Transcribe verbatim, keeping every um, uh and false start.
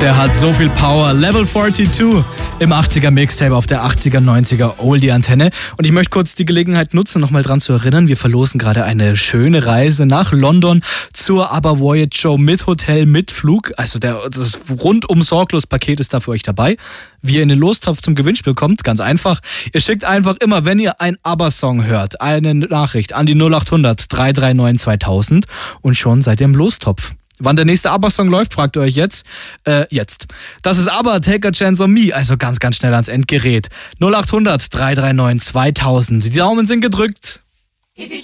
Der hat so viel Power. Level zweiundvierzig im achtziger Mixtape auf der achtziger, neunziger Oldie-Antenne. Und ich möchte kurz die Gelegenheit nutzen, nochmal dran zu erinnern, wir verlosen gerade eine schöne Reise nach London zur ABBA Voyage Show mit Hotel, mit Flug. Also der, das rundum sorglos Paket ist da für euch dabei. Wie ihr in den Lostopf zum Gewinnspiel kommt, ganz einfach. Ihr schickt einfach immer, wenn ihr einen ABBA-Song hört, eine Nachricht an die null acht hundert, drei drei neun, zweitausend und schon seid ihr im Lostopf. Wann der nächste ABBA-Song läuft, fragt ihr euch jetzt. Äh, jetzt. Das ist ABBA, Take a Chance on Me, also ganz, ganz schnell ans Endgerät. null acht hundert, drei drei neun, zweitausend. Die Daumen sind gedrückt. If you